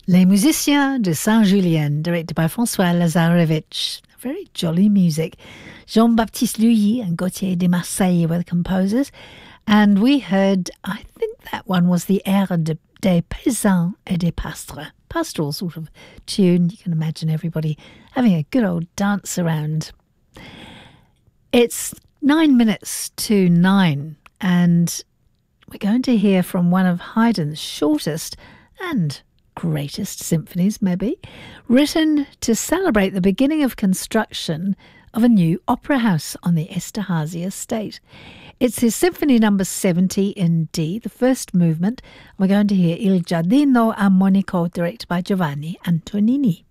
Les Musiciens de Saint-Julien, directed by François Lazarevich. Very jolly music. Jean-Baptiste Lully and Gauthier de Marseille were the composers. And we heard, I think that one was the Air des Paysans et des Pastres. Pastoral sort of tune. You can imagine everybody having a good old dance around. It's 9 minutes to 9, and we're going to hear from one of Haydn's shortest and greatest symphonies, maybe, written to celebrate the beginning of construction of a new opera house on the Esterhazy estate. It's his Symphony number 70 in D, the first movement. We're going to hear Il Giardino Armonico, directed by Giovanni Antonini.